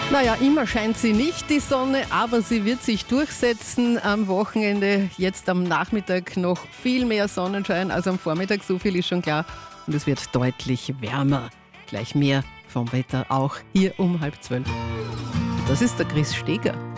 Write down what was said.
Naja, immer scheint sie nicht, die Sonne, aber sie wird sich durchsetzen. Am Wochenende, jetzt am Nachmittag noch viel mehr Sonnenschein als am Vormittag, so viel ist schon klar. Und es wird deutlich wärmer. Gleich mehr vom Wetter auch hier um 11:30. Das ist der Chris Steger.